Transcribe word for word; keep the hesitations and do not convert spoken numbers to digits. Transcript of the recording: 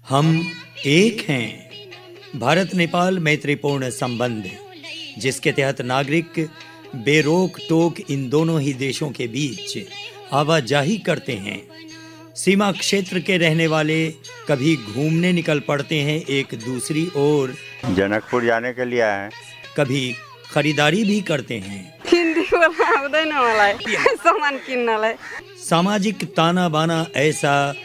हम एक हैं। भारत नेपाल मैत्रीपूर्ण संबंध, जिसके तहत नागरिक बेरोक टोक इन दोनों ही देशों के बीच आवाजाही करते हैं। सीमा क्षेत्र के रहने वाले कभी घूमने निकल पड़ते हैं एक दूसरी ओर, जनकपुर जाने के लिए आए हैं, कभी खरीदारी भी करते हैं। हिंदी बोलना आउँदैन मलाई, सामान किन्नलाई। सामाजिक ताना बाना ऐसा